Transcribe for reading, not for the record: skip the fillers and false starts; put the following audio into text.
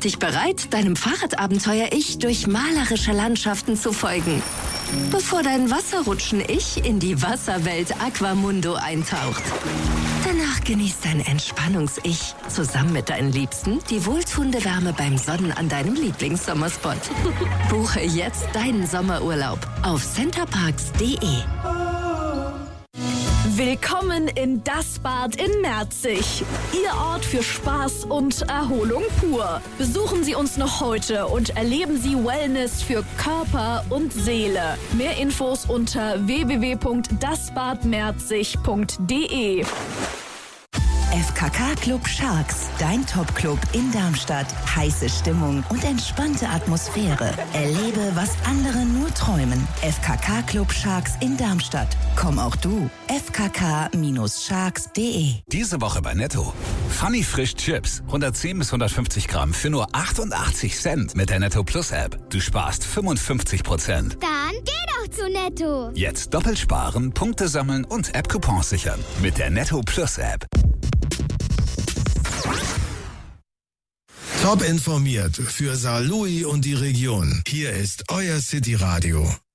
dich bereit, deinem Fahrradabenteuer-Ich durch malerische Landschaften zu folgen, bevor dein Wasserrutschen-Ich in die Wasserwelt Aquamundo eintaucht. Danach genießt dein Entspannungs-Ich zusammen mit deinen Liebsten die wohltuende Wärme beim Sonnen an deinem Lieblingssommerspot. Buche jetzt deinen Sommerurlaub auf centerparks.de. Willkommen in Das Bad in Merzig. Ihr Ort für Spaß und Erholung pur. Besuchen Sie uns noch heute und erleben Sie Wellness für Körper und Seele. Mehr Infos unter www.dasbadmerzig.de. FKK Club Sharks, dein Top-Club in Darmstadt. Heiße Stimmung und entspannte Atmosphäre. Erlebe, was andere nur träumen. FKK Club Sharks in Darmstadt. Komm auch du. fkk-sharks.de. Diese Woche bei Netto. Funny Frisch Chips. 110 bis 150 Gramm für nur 88 Cent mit der Netto Plus App. Du sparst 55%. Dann geh doch zu Netto. Jetzt doppelt sparen, Punkte sammeln und App-Coupons sichern. Mit der Netto Plus App. Top informiert für Saarlouis und die Region. Hier ist euer City Radio.